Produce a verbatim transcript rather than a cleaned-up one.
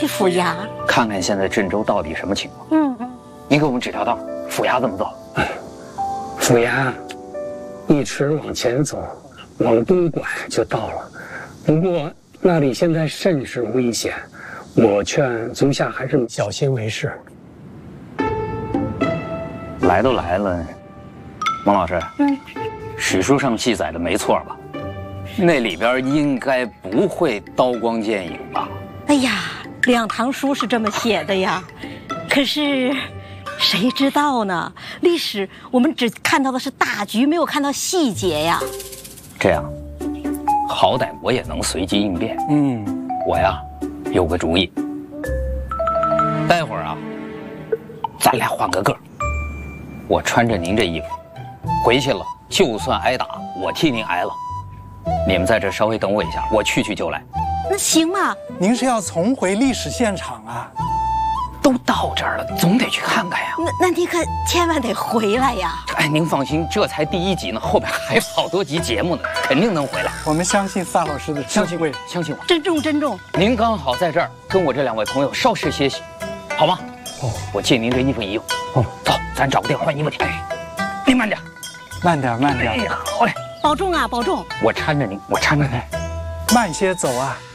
府衙， 看看现在郑州到底什么情况。 嗯嗯， 您给我们指条道，府衙怎么走？ 府衙一直往前走，往东拐就到了。不过那里现在甚是危险，我劝足下还是小心为是。 来都来了，孟老师， 嗯， 史书上记载的没错吧？那里边应该不会刀光剑影吧？ 哎呀，两堂书是这么写的呀，可是谁知道呢？历史我们只看到的是大局，没有看到细节呀。 这样，好歹我也能随机应变。 嗯， 我呀，有个主意。待会儿啊，咱俩换个个儿，我穿着您这衣服回去了，就算挨打，我替您挨了。你们在这稍微等我一下，我去去就来。 那行嘛， 您是要重回历史现场啊？ 都到这儿了，总得去看看呀。 那那你可千万得回来呀！ 哎，您放心，这才第一集呢，后边还有好多集节目呢，肯定能回来。 我们相信萨老师的相信智慧， 相信我。 珍重珍重。 您刚好在这儿跟我这两位朋友稍事歇息，好吗？哦，我借您这衣服一用。哦，走，咱找个店换衣服去。哎，您慢点， 慢点慢点， 哎，好嘞， 保重啊，保重。 我搀着您，我搀着您。 慢些走啊。